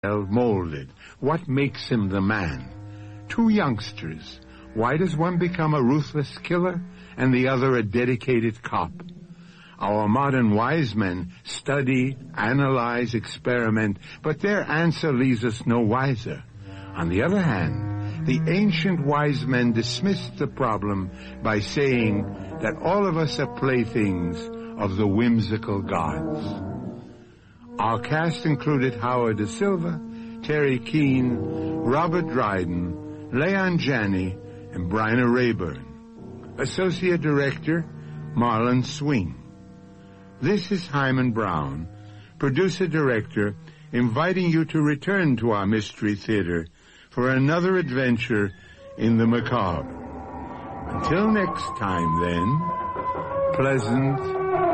molded. What makes him the man? Two youngsters. Why does one become a ruthless killer and the other a dedicated cop? Our modern wise men study, analyze, experiment, but their answer leaves us no wiser. On the other hand, the ancient wise men dismissed the problem by saying that all of us are playthings of the whimsical gods. Our cast included Howard Da Silva, Terry Keane, Robert Dryden, Leon Janney, and Bryna Rayburn. Associate Director, Marlon Swing. This is Hyman Brown, producer-director, inviting you to return to our Mystery Theater for another adventure in the macabre. Until next time, then, pleasant